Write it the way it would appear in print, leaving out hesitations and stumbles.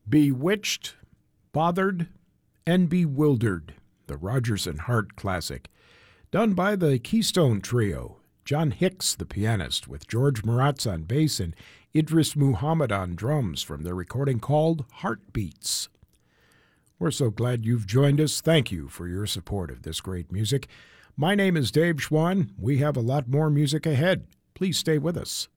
Bewitched, Bothered, and Bewildered, the Rodgers and Hart classic, done by the Keystone Trio, John Hicks, the pianist, with George Maratz on bass and Idris Muhammad on drums from their recording called Heartbeats. We're so glad you've joined us. Thank you for your support of this great music. My name is Dave Schwann. We have a lot more music ahead. Please stay with us.